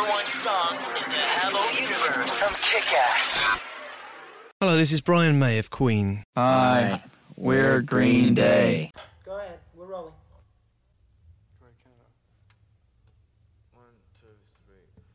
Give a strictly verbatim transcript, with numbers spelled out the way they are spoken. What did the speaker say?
one songs in the Habbo universe from Kick-Ass. Hello, this is Brian May of Queen. Hi, we're Green Day. Go ahead, we're rolling. One, two, three.